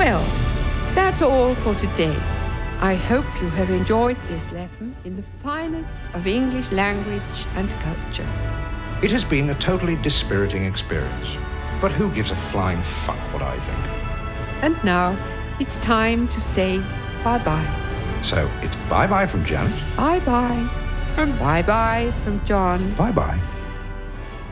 Well, that's all for today. I hope you have enjoyed this lesson in the finest of English language and culture. It has been a totally dispiriting experience, but who gives a flying fuck what I think? And now it's time to say bye-bye. So it's bye-bye from Janet. Bye-bye. And bye-bye from John. Bye-bye.